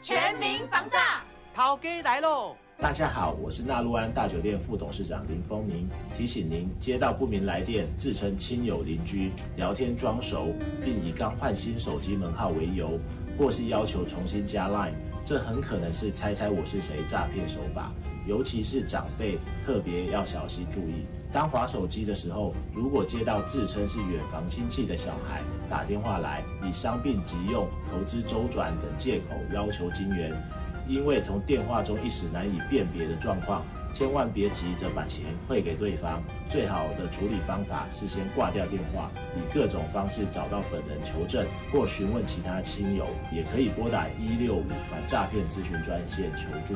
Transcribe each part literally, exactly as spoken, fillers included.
全民防诈， 陶哥来喽！ 大家好，我是纳陆安大酒店副董事长林丰明，提醒您，接到不明来电，自称亲友邻居，聊天装熟，并以刚换新手机门号为由，或是要求重新加 LINE， 这很可能是猜猜我是谁诈骗手法，尤其是长辈，特别要小心注意。当滑手机的时候，如果接到自称是远房亲戚的小孩打电话来，以伤病急用、投资周转等借口要求金援，因为从电话中一时难以辨别的状况，千万别急着把钱汇给对方。最好的处理方法是先挂掉电话，以各种方式找到本人求证，或询问其他亲友，也可以拨打一六五反诈骗咨询专线求助。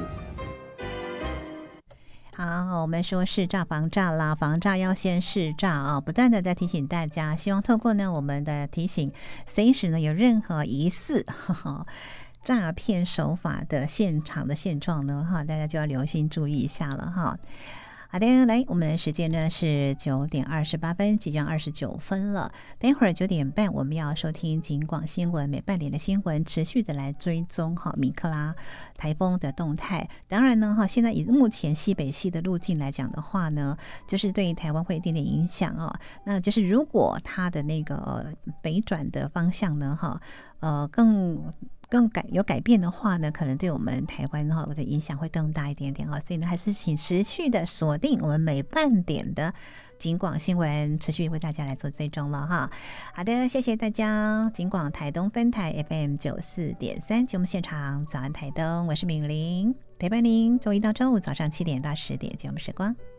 好，我们说识诈防诈啦，防诈要先识诈啊！不断的在提醒大家，希望透过呢我们的提醒，随时呢有任何疑似呵呵诈骗手法的现场的现状呢，哈，大家就要留心注意一下了哈。好的，来，我们的时间呢是九点二十八分，即将二十九分了。等一会儿九点半，我们要收听警广新闻，每半点的新闻，持续的来追踪哈米克拉台风的动态。当然呢，哈，现在以目前西北西的路径来讲的话呢，就是对台湾会有一点点影响啊。那就是如果它的那个北转的方向呢，哈，呃，更。更改有改变的话呢，可能对我们台湾哈的影响会更大一点点哈，所以呢，还是请持续的锁定我们每半点的警广新闻，持续为大家来做追踪了哈。好的，谢谢大家，警广台东分台 F M 九四点三节目现场，早安台东，我是敏玲，陪伴您周一到周五早上七点到十点节目时光。